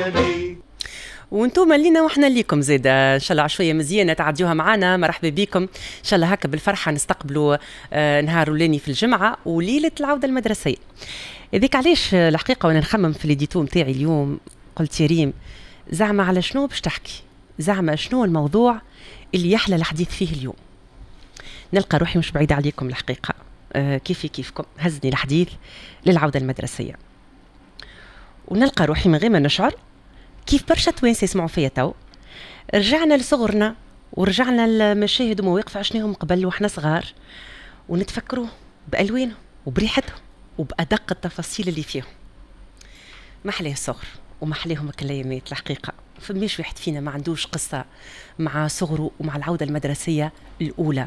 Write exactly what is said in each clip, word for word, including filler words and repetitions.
بلادي. وانتم لينا واحنا ليكم زيد ان شاء الله عشويه مزيانه تعديوها معنا. مرحبا بكم ان شاء الله هكا بالفرحه نستقبلوا آه نهار ولاني في الجمعه وليله العوده المدرسيه. هذيك علاش الحقيقه وانا نخمم في الاديتو نتاعي اليوم قلت يا ريم زعما على شنو باش تحكي، زعما شنو الموضوع اللي يحلى الحديث فيه اليوم. نلقى روحي مش بعيده عليكم الحقيقه، آه كيفي كيفكم هزني الحديث للعوده المدرسيه، ونلقى روحي من غير ما نشعر كيف برشا توانسه يسمعوا فيا تو رجعنا لصغرنا ورجعنا لمشاهد ومواقف عشناهم قبل واحنا صغار، ونتفكروا بألوانهم وبريحتهم وبأدق التفاصيل اللي فيهم. محلاه الصغر ومحلاهم الكليامات الحقيقة. فماش واحد فينا ما عندوش قصة مع صغره ومع العودة المدرسية الأولى.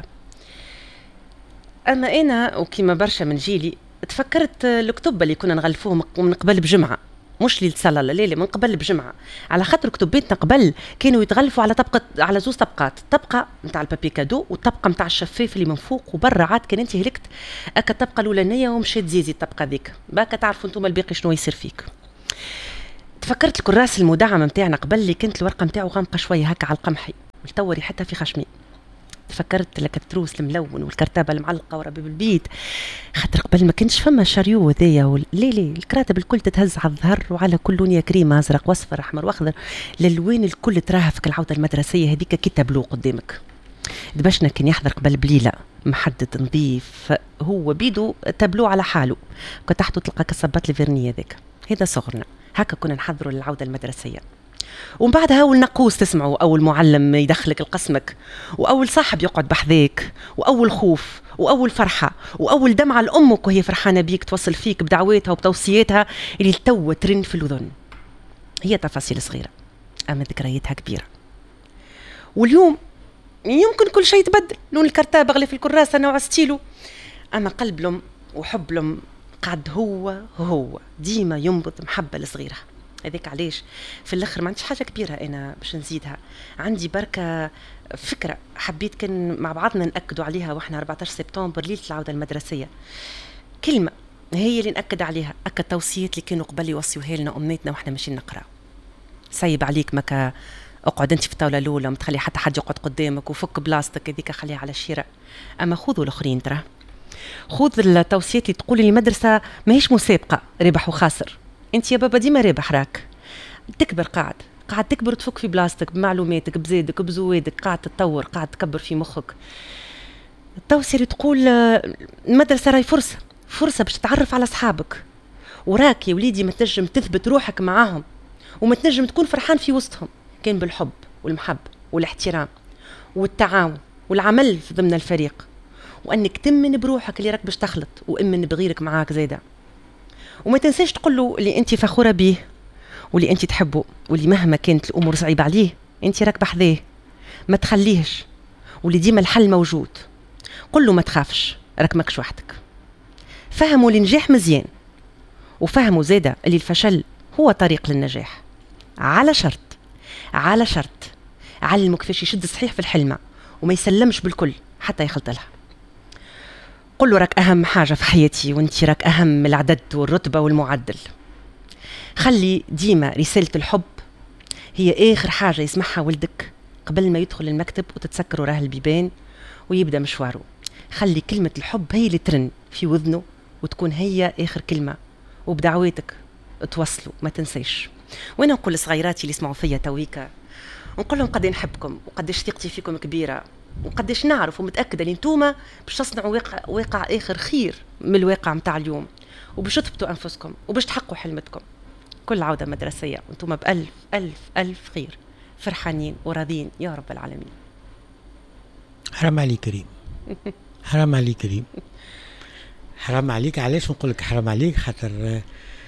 أما أنا وكما برشا من جيلي تفكرت الكتب اللي كنا نغلفوهم من قبل بجمعة، مش ليلة صلاة الليلة، من قبل بجمعة، على خاطر كتباتنا قبل كانوا يتغلفوا على طبقة، على زوز طبقات، طبقة نتاع البابي كادو والطبقة نتاع الشفاف اللي من فوق، وبرا عاد كان انت هلكت اكا الطبقة الأولانية ومشيت زيزي الطبقة ذيك، باكا تعرفوا انتم الباقي شنو يصير فيك. تفكرت الكراس المدعم نتاعنا قبل اللي كانت الورقة نتاعو غامقة شوية هكا على القمحي والتوري حتى في خشمي. تفكرت الكتروس الملون والكرتابه المعلقه ورا باب البيت، خاطر قبل ما كانش فما شاريو هذايا وال... لي لي الكراتب الكل تتهز على الظهر وعلى كل لون يا كريم ازرق واصفر احمر واخضر، الالوان الكل تراها في العوده المدرسيه هذيك كي تابلو قدامك. دبشنا كان يحضر قبل بليله محدد نظيف، هو بيدو تابلو على حاله، كنت تحته تلقى كصبات الفيرنيه ذاك. هذا صغرنا هكا كنا نحضروا للعوده المدرسيه. ومن بعدها أول نقوس تسمعوا، أول معلم يدخلك لقسمك، وأول صاحب يقعد بحذاك، وأول خوف، وأول فرحة، وأول دمعة لأمك وهي فرحانة بيك توصل فيك بدعواتها وبتوصياتها اللي تو ترن في الأذن. هي تفاصيل صغيرة أما ذكرياتها كبيرة. واليوم يمكن كل شيء يتبدل، لون الكرتابة غلي في الكراسة نوع ستيلو، أما قلب لهم وحب لهم قعد هو هو ديما ينبض محبة لصغيرها. هذيك علاش في الاخر ما عنديش حاجه كبيره انا باش نزيدها، عندي بركه فكره حبيت كان مع بعضنا ناكدوا عليها واحنا أربعة عشر سبتمبر ليله العوده المدرسيه. كلمه هي اللي ناكد عليها، اكا التوصيات اللي كانوا قبل يوصيوها لنا امنيتنا واحنا ماشيين نقرا. سايب عليك مكا اقعد انت في الطاوله الاولى وما تخلي حتى حد يقعد قدامك، وفك بلاستيك هذيك خليها على الشراء. اما خذوا الاخرين ترى، خذ التوصيات اللي تقول لي المدرسه ماهيش مسابقه ربح وخاسر، انت يا بابا ديما رابح راك تكبر، قاعد قاعد تكبر وتفك في بلاستيك بمعلوماتك بزيدك بزوادك، قاعد تتطور قاعد تكبر في مخك. التوصية اللي تقول المدرسة راي فرصة فرصة باش تتعرف على أصحابك، وراك يا وليدي ما تنجم تثبت روحك معاهم وما تنجم تكون فرحان في وسطهم، كان بالحب والمحبة والاحترام والتعاون والعمل ضمن الفريق، وأنك تمن بروحك اللي راك باش تخلط وأمن بغيرك معاك زيدا. وما تنساش تقول له اللي انت فخورة به واللي انت تحبه، واللي مهما كانت الامور صعيبة عليه انت راك بحذاه، ما تخليهش، واللي ديما الحل موجود. قل له ما تخافش راك ماكش وحدك. فهموا النجاح مزيان، وفهموا زاده اللي الفشل هو طريق للنجاح، على شرط على شرط علموا كيفاش يشد صحيح في الحلمة وما يسلمش بالكل حتى يخلط لها. قل له راك أهم حاجة في حياتي، وانت راك أهم من العدد والرتبة والمعدل. خلي ديما رسالة الحب هي آخر حاجة يسمعها ولدك قبل ما يدخل المكتب وتتسكر وراه البيبان ويبدأ مشواره. خلي كلمة الحب هي اللي ترن في وذنه وتكون هي آخر كلمة، وبدعواتك توصلوا ما تنسيش. وانا نقول لصغيراتي اللي يسمعوا فيا تويكا، نقول لهم قد نحبكم وقداش ثقتي فيكم كبيرة، وقداش نعرف ومتأكدة اللي انتوما باش تصنعوا واقع, واقع آخر خير من الواقع متاع اليوم، وباش تثبتوا أنفسكم وباش تحققوا حلمتكم. كل عودة مدرسية وانتوما بألف ألف ألف خير، فرحانين وراضين يا رب العالمين. حرام عليك كريم حرام عليك كريم حرام عليك. علاش نقول لك حرام عليك؟ خاطر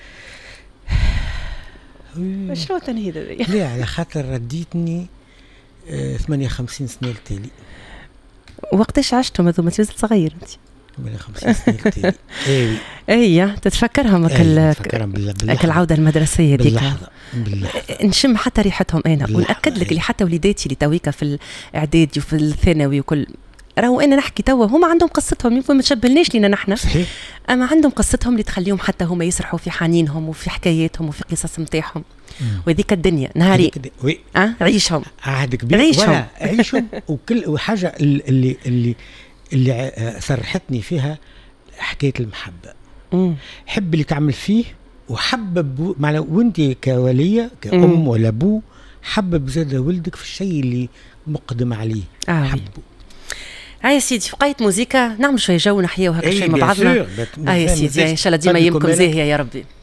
شنو تنهيد هذا؟ لا على خاطر رديتني آه ثمانية وخمسين سنة التالي. وقتاش عشتهم هذوما؟ تزيد صغير انت. ثمانية وخمسين سنة التالي. اي اي تتفكرهم اكل العوده المدرسيه ديك بالله. نشم حتى ريحتهم انا، ونأكد لك اللي حتى وليداتي اللي تويكا في الاعدادي وفي الثانوي وكل راهو انا نحكي توا هما عندهم قصتهم، يمكن ما تشبهناش لينا نحن، صحيح. اما عندهم قصتهم اللي تخليهم حتى هما يسرحوا في حنينهم وفي حكاياتهم وفي قصص نتاعهم. وذيك الدنيا نهاري وي اه عيشهم عهد كبير عيشهم عيشهم. وكل حاجه اللي اللي اللي سرحتني فيها حكايه المحبه. مم. حب اللي تعمل فيه وحبب معنا، وانت كوليه كأم مم. ولا ابو حبب زاد ولدك في الشيء اللي مقدم عليه. آه. حبه. اه يا سيدي، في بقية موزيكا نعمل شوية جو نحيا وهكا شوية مع بعضنا. اه يا سيدي ان شاء الله ديما يمكم زاهية يا ربي.